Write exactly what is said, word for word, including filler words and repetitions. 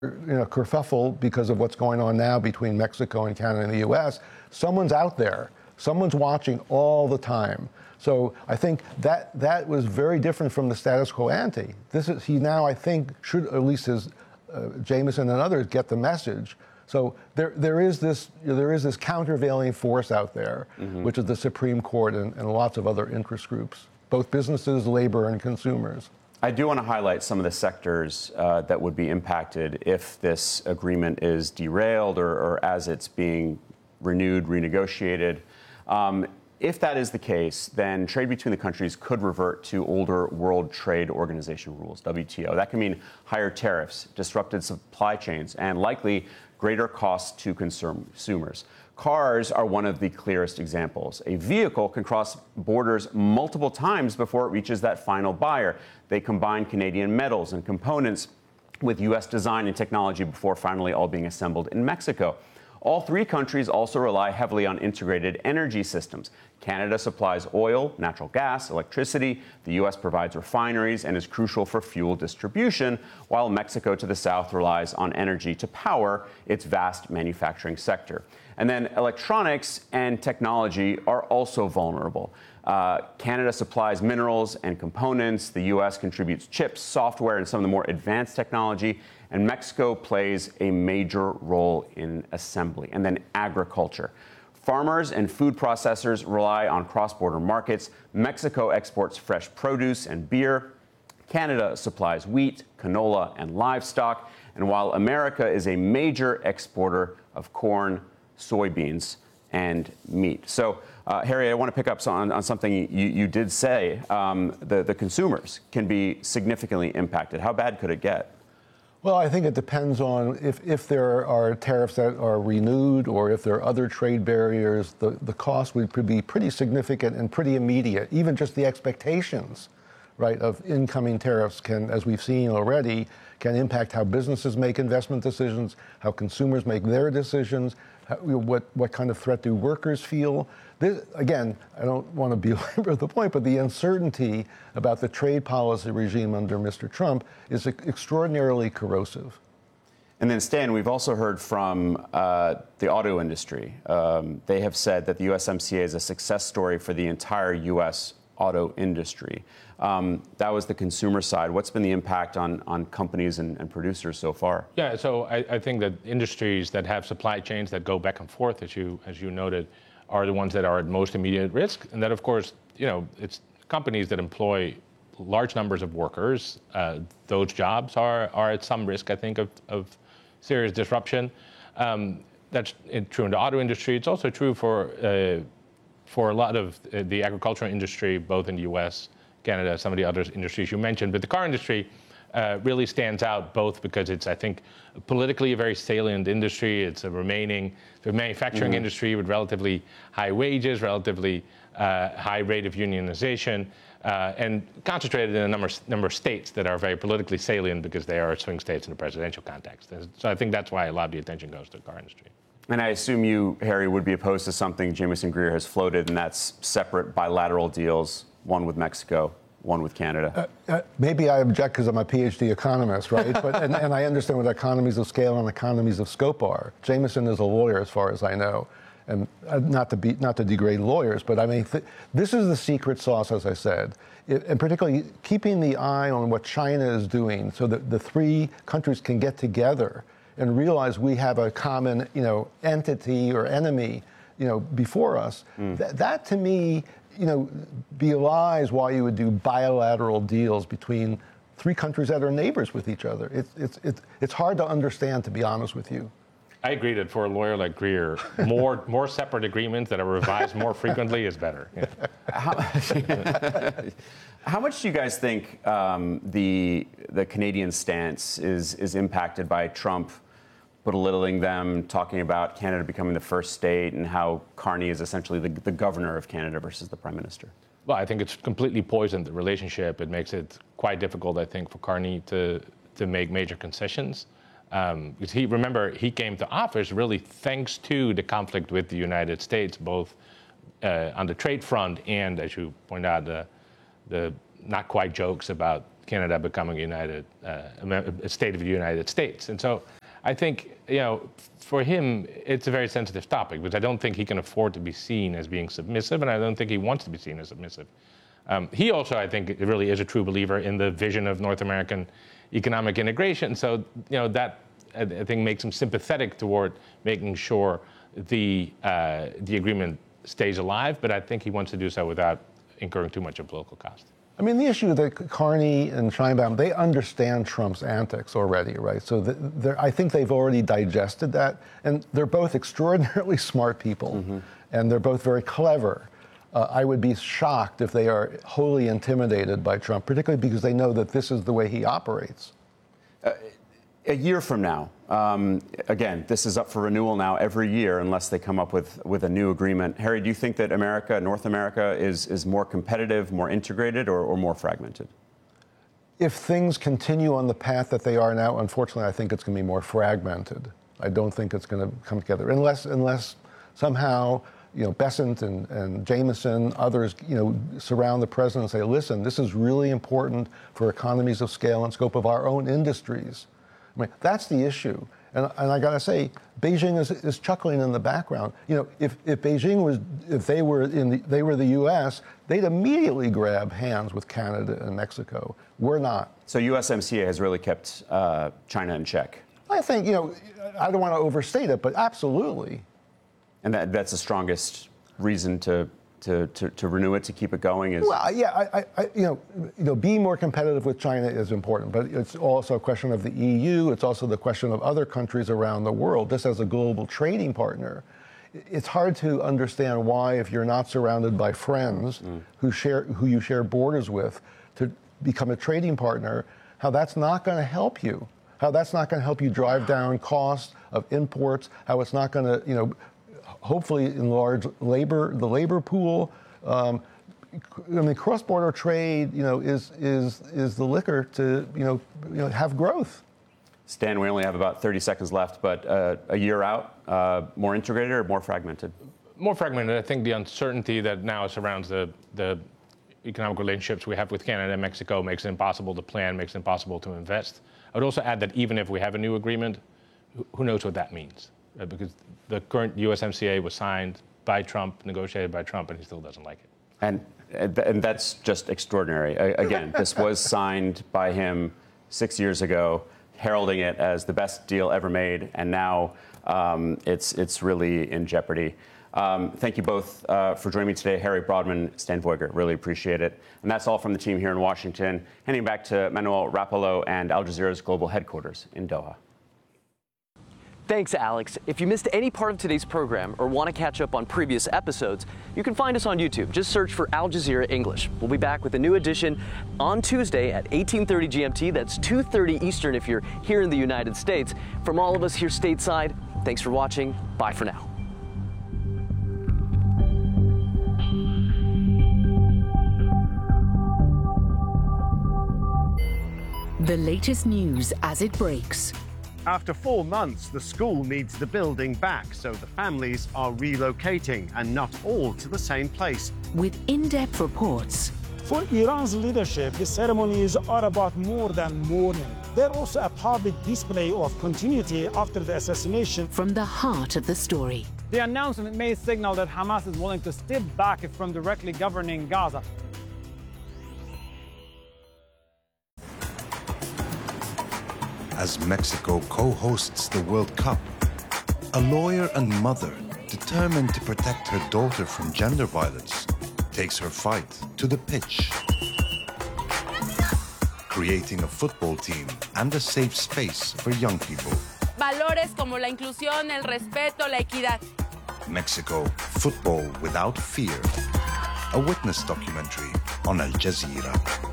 you know, kerfuffle because of what's going on now between Mexico and Canada and the U S, someone's out there. Someone's watching all the time. So I think that that was very different from the status quo ante. This is, he now, I think, should, at least his, uh, Jameson and others, get the message. So there, there is this, you know, there is this countervailing force out there, mm-hmm. which is the Supreme Court and, and lots of other interest groups, both businesses, labor, and consumers. I do want to highlight some of the sectors uh, that would be impacted if this agreement is derailed or, or as it's being renewed, renegotiated. Um, if that is the case, then trade between the countries could revert to older World Trade Organization rules, W T O. That can mean higher tariffs, disrupted supply chains, and likely greater costs to consumers. Cars are one of the clearest examples. A vehicle can cross borders multiple times before it reaches that final buyer. They combine Canadian metals and components with U S design and technology before finally all being assembled in Mexico. All three countries also rely heavily on integrated energy systems. Canada supplies oil, natural gas, electricity. The U S provides refineries and is crucial for fuel distribution, while Mexico to the south relies on energy to power its vast manufacturing sector. And then electronics and technology are also vulnerable. Uh, Canada supplies minerals and components. The U S contributes chips, software, and some of the more advanced technology. And Mexico plays a major role in assembly. And then agriculture. Farmers and food processors rely on cross-border markets. Mexico exports fresh produce and beer. Canada supplies wheat, canola, and livestock. And while America is a major exporter of corn, soybeans, and meat. So, uh, Harry, I want to pick up on, on something you, you did say. Um, the, the consumers can be significantly impacted. How bad could it get? Well, I think it depends on if, if there are tariffs that are renewed or if there are other trade barriers, the, the cost would be pretty significant and pretty immediate. Even just the expectations, right, of incoming tariffs can, as we've seen already, can impact how businesses make investment decisions, how consumers make their decisions, how, what, what kind of threat do workers feel. This, again, I don't want to belabor the point, but the uncertainty about the trade policy regime under Mister Trump is extraordinarily corrosive. And then, Stan, we've also heard from uh, the auto industry. Um, they have said that the U S M C A is a success story for the entire U S auto industry. Um, that was the consumer side. What's been the impact on, on companies and, and producers so far? Yeah, so I, I think that industries that have supply chains that go back and forth, as you as you noted, are the ones that are at most immediate risk. And that, of course, you know, it's companies that employ large numbers of workers. Uh, those jobs are are at some risk, I think, of, of serious disruption. Um, that's true in the auto industry. It's also true for uh, for a lot of the agricultural industry, both in the U S, Canada, some of the other industries you mentioned. But the car industry uh, really stands out, both because it's, I think, politically a very salient industry. It's a remaining the manufacturing mm-hmm. industry with relatively high wages, relatively uh, high rate of unionization, uh, and concentrated in a number, number of states that are very politically salient because they are swing states in the presidential context. So I think that's why a lot of the attention goes to the car industry. And I assume you, Harry, would be opposed to something Jameson Greer has floated, and that's separate bilateral deals, one with Mexico, one with Canada. Uh, uh, maybe I object because I'm a PhD economist, right? But and, and I understand what economies of scale and economies of scope are. Jameson is a lawyer, as far as I know, and uh, not to be not to degrade lawyers, but I mean, th- this is the secret sauce, as I said, it, and particularly keeping the eye on what China is doing, so that the three countries can get together and realize we have a common, you know, entity or enemy, you know, before us. Mm. Th- that to me, you know, belies why you would do bilateral deals between three countries that are neighbors with each other. It's it's it's it's hard to understand, to be honest with you. I agree that for a lawyer like Greer, more more separate agreements that are revised more frequently is better. Yeah. How, how much do you guys think um, the the Canadian stance is is impacted by Trump belittling them, talking about Canada becoming the first state, and how Carney is essentially the, the governor of Canada versus the prime minister? Well, I think it's completely poisoned the relationship. It makes it quite difficult, I think, for Carney to to make major concessions. Um, because he, remember, he came to office really thanks to the conflict with the United States, both uh, on the trade front and, as you point out, the, the not quite jokes about Canada becoming a united, uh, a state of the United States. And so I think, you know, for him, it's a very sensitive topic, because I don't think he can afford to be seen as being submissive, and I don't think he wants to be seen as submissive. Um, he also, I think, really is a true believer in the vision of North American economic integration. So, you know, that, I think, makes him sympathetic toward making sure the uh, the agreement stays alive, but I think he wants to do so without incurring too much of political cost. I mean, the issue that Carney and Sheinbaum, they understand Trump's antics already, right? So the, I think they've already digested that, and they're both extraordinarily smart people, mm-hmm. and they're both very clever. Uh, I would be shocked if they are wholly intimidated by Trump, particularly because they know that this is the way he operates. Uh, a year from now, um, again, this is up for renewal now every year unless they come up with, with a new agreement. Harry, do you think that America, North America, is, is more competitive, more integrated, or, or more fragmented? If things continue on the path that they are now, unfortunately, I think it's going to be more fragmented. I don't think it's going to come together unless, unless somehow, you know, Bessent and, and Jameson, others, you know, surround the president and say, listen, this is really important for economies of scale and scope of our own industries. I mean, that's the issue. And, and I got to say, Beijing is, is chuckling in the background. You know, if, if Beijing was, if they were in the, they were the U S, they'd immediately grab hands with Canada and Mexico. We're not. So U S M C A has really kept uh, China in check. I think, you know, I don't want to overstate it, but absolutely. And that, that's the strongest reason to, to, to, to renew it, to keep it going? Is well, yeah, I, I, you know, you know, being more competitive with China is important, but it's also a question of the E U. It's also the question of other countries around the world. Just as a global trading partner, it's hard to understand why, if you're not surrounded by friends mm. who share, who you share borders with, to become a trading partner, how that's not going to help you. How that's not going to help you drive down costs of imports. How it's not going to, you know, hopefully enlarge labor, the labor pool. Um, I mean, cross-border trade, you know, is is is the liquor to, you know, you know, have growth. Stan, we only have about thirty seconds left, but uh, a year out, uh, more integrated or more fragmented? More fragmented. I think the uncertainty that now surrounds the the economic relationships we have with Canada and Mexico makes it impossible to plan, makes it impossible to invest. I would also add that even if we have a new agreement, who knows what that means? Uh, because the current U S M C A was signed by Trump, negotiated by Trump, and he still doesn't like it. And and that's just extraordinary. Again, this was signed by him six years ago, heralding it as the best deal ever made, and now um, it's it's really in jeopardy. Um, thank you both uh, for joining me today, Harry Brodman, Stan Voyger. Really appreciate it. And that's all from the team here in Washington. Handing back to Manuel Rapallo and Al Jazeera's global headquarters in Doha. Thanks, Alex. If you missed any part of today's program or want to catch up on previous episodes, you can find us on YouTube. Just search for Al Jazeera English. We'll be back with a new edition on Tuesday at eighteen thirty G M T. That's two thirty Eastern if you're here in the United States. From all of us here stateside, thanks for watching. Bye for now. The latest news as it breaks. After four months, the school needs the building back, so the families are relocating, and not all to the same place. With in-depth reports. For Iran's leadership, the ceremonies are about more than mourning. They're also a public display of continuity after the assassination. From the heart of the story. The announcement may signal that Hamas is willing to step back from directly governing Gaza. As Mexico co-hosts the World Cup, a lawyer and mother determined to protect her daughter from gender violence takes her fight to the pitch, creating a football team and a safe space for young people. Valores como la inclusión, el respeto, la equidad. Mexico, football without fear. A witness documentary on Al Jazeera.